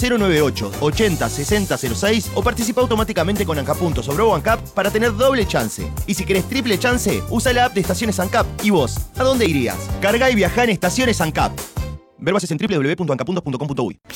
098 80 60 06 o participa automáticamente con ANCAP Puntos o Bro ANCAP para tener doble chance. Y si querés triple chance, usa la app de Estaciones ANCAP. ¿Y vos? ¿A dónde irías? Carga y viajá en Estaciones ANCAP. Ver bases en www.ancapuntos.com.uy.